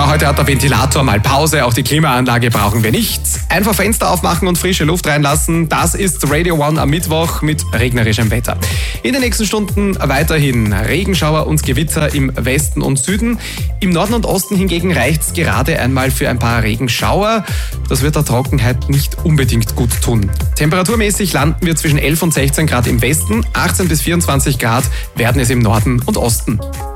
Ja, heute hat der Ventilator mal Pause, auch die Klimaanlage brauchen wir nicht. Einfach Fenster aufmachen und frische Luft reinlassen. Das ist Radio One am Mittwoch mit regnerischem Wetter. In den nächsten Stunden weiterhin Regenschauer und Gewitter im Westen und Süden. Im Norden und Osten hingegen reicht es gerade einmal für ein paar Regenschauer. Das wird der Trockenheit nicht unbedingt gut tun. Temperaturmäßig landen wir zwischen 11 und 16 Grad im Westen, 18 bis 24 Grad werden es im Norden und Osten.